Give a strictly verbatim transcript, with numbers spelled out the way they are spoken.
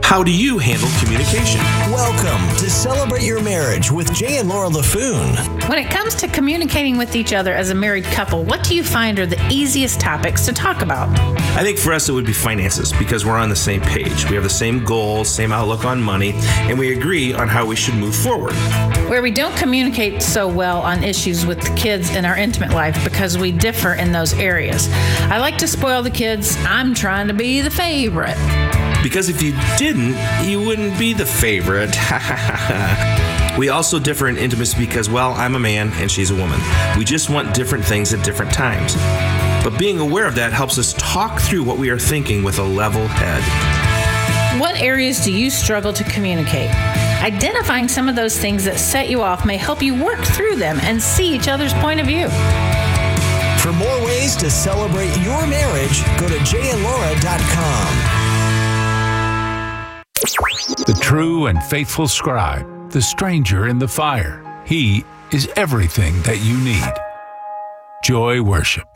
How do you handle communication? Welcome to Celebrate Your Marriage with Jay and Laura LaFoon. When it comes to communicating with each other as a married couple, what do you find are the easiest topics to talk about? I think for us it would be finances because we're on the same page. We have the same goals, same outlook on money, and we agree on how we should move forward. Where we don't communicate so well on issues with the kids in our intimate life because we differ in those areas. I like to spoil the kids. I'm trying to be the favorite. Because if you didn't, you wouldn't be the favorite. We also differ in intimacy because, well, I'm a man and she's a woman. We just want different things at different times. But being aware of that helps us talk through what we are thinking with a level head. What areas do you struggle to communicate? Identifying some of those things that set you off may help you work through them and see each other's point of view. For more ways to celebrate your marriage, go to jay and laura dot com. The true and faithful scribe, the stranger in the fire. He is everything that you need. Joy Worship.